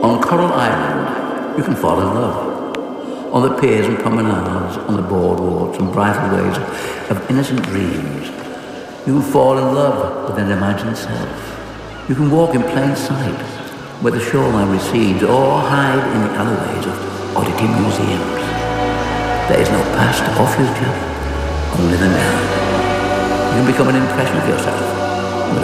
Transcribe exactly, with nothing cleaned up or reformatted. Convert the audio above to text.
On Coral Island, you can fall in love. On the piers and promenades, on the boardwalks and bridal ways of innocent dreams, you can fall in love with an imagined self. You can walk in plain sight where the shoreline recedes, or hide in the alleyways of oddity museums. There is no past or future, only the now. You can become an impression of yourself.